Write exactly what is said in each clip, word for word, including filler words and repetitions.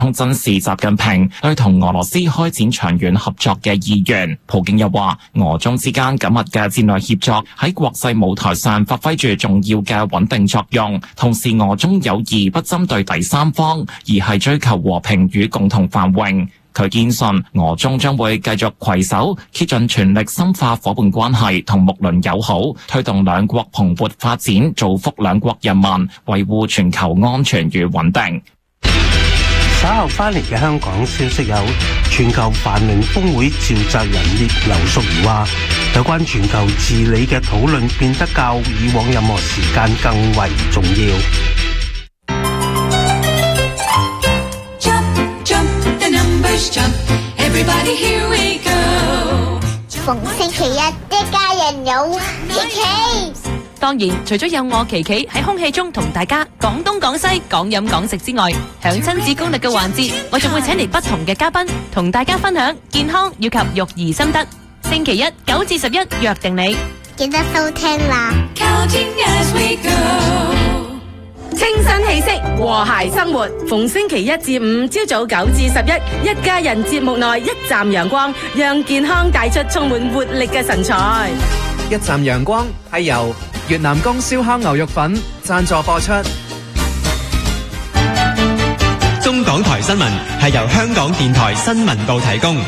珍視習近平對同俄羅斯開展長遠合作嘅意願。普京又話，俄中之間緊密嘅戰略協作喺國際舞台上發揮住重要嘅穩定作用，同時俄中友誼不針對第三方，而係追求和平與共同繁榮。佢堅信俄中將會繼續攜手，竭盡全力深化伙伴關係同睦鄰友好，推動兩國蓬勃發展，造福兩國人民，維護全球安全與穩定。 稍後翻嚟嘅香港消息有，全球繁榮峰會召集人葉劉淑儀話，有關全球治理嘅討論變得較以往任何時間更為重要。 Everybody, here we go. 逢星期一，一家人有琪琪。 當然，除咗有我琪琪喺空氣中同大家講東講西、講飲講食之外，響親子攻略嘅環節，我仲會請嚟不同嘅嘉賓，同大家分享健康以及育兒心得。星期一九至十一約定你， 記得收聽啦。 Counting as we go。清新氣息，和諧生活。逢星期一至五朝早九至十一，一家人節目內一站陽光，讓健康帶出充滿活力嘅神采。 一站陽光係由越南公燒烤牛肉粉贊助播出。 中港台新聞係由香港電台新聞部提供。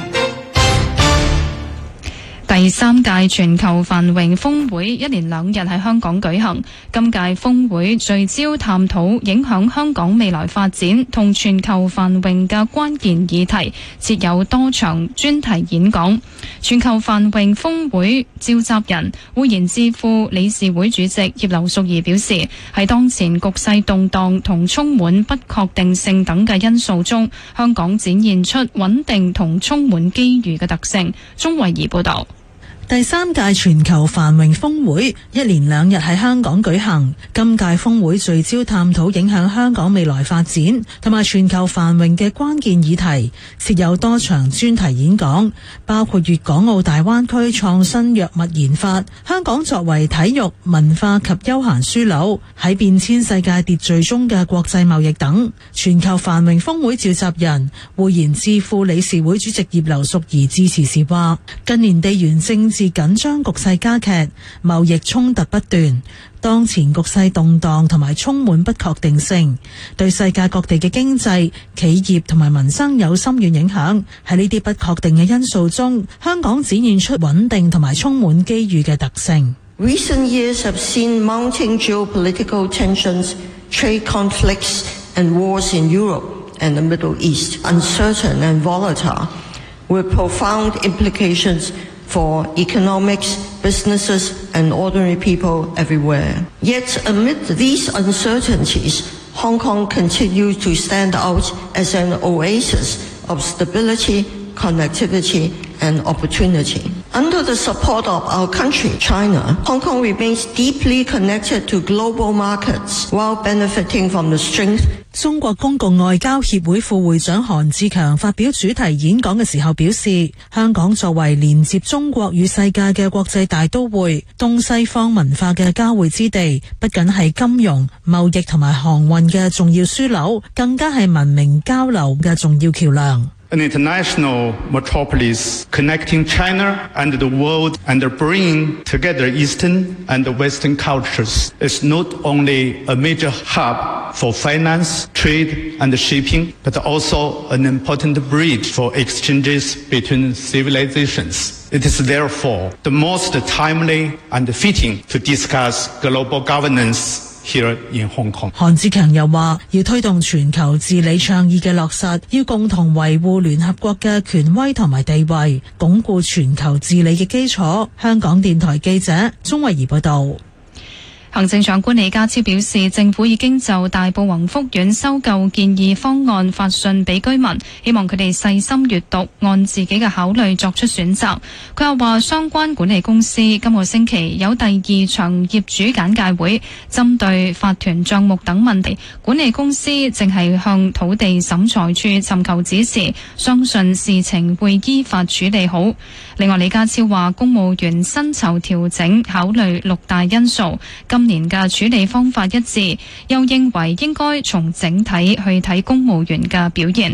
第三屆全球繁榮峰會一連兩日喺香港舉行。今屆峰會聚焦探討影響香港未來發展同全球繁榮嘅關鍵議題，設有多場專題演講。全球繁榮峰會召集人匯賢智庫理事會主席葉劉淑儀表示，喺當前局勢動盪同充滿不確定性等嘅因素中，香港展現出穩定同充滿機遇嘅特性。鍾慧儀報道。 第三屆全球繁榮峰會一連兩日喺香港舉行。今屆峰會聚焦探討影響香港未來發展同埋全球繁榮嘅關鍵議題，設有多場專題演講，包括粵港澳大灣區創新藥物研發、香港作為體育、文化及休閒樞紐喺變遷世界秩序中嘅國際貿易等。全球繁榮峰會召集人匯賢智庫理事會主席葉劉淑儀致辭時話，近年地緣政治緊張局勢加劇，貿易衝突不斷，當前局勢動盪同埋充滿不確定性，對世界各地嘅經濟、企業同埋民生有深遠影響。喺呢啲不確定嘅因素中，香港展現出穩定同埋充滿機遇嘅特性。 Recent years have seen mounting geopolitical tensions, trade conflicts and wars in Europe and the Middle East, uncertain and volatile, with profound implications for economics, businesses, and ordinary people everywhere. Yet amid these uncertainties, Hong Kong continues to stand out as an oasis of stability, connectivity, and opportunity. Under the support of our country, China, Hong Kong remains deeply connected to global markets while benefiting from the strength. 中國公共外交協會副會長韓志強發表主題演講嘅時候表示，香港作為連接中國與世界嘅國際大都會，東西方文化嘅交匯之地，不僅係金融、貿易同埋航運嘅重要樞紐，更加係文明交流嘅重要橋樑。 An international metropolis connecting China and the world and bringing together Eastern and Western cultures is not only a major hub for finance, trade and shipping, but also an important bridge for exchanges between civilizations. It is therefore the most timely and fitting to discuss global governance here in Hong Kong. 韓志強又話，要推動全球治理倡議嘅落實，要共同維護聯合國嘅權威同埋地位，鞏固全球治理嘅基礎。香港電台記者鍾慧儀報道。 行政長官李家超表示，政府已經就大埔宏福苑收購建議方案發信俾居民，希望佢哋細心閱讀，按自己嘅考慮作出選擇。佢又話，相關管理公司今個星期有第二場業主簡介會，針對法團帳目等問題，管理公司正係向土地審裁處尋求指示，相信事情會依法處理好。另外，李家超話，公務員薪酬調整考慮六大因素，今年嘅處理方法一致，又認為應該從整體去睇公務員嘅表現。